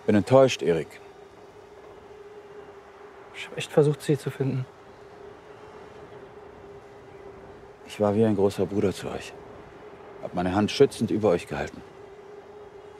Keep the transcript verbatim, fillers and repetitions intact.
Bin enttäuscht, Erik. Ich habe echt versucht, sie zu finden. Ich war wie ein großer Bruder zu euch. Hab meine Hand schützend über euch gehalten.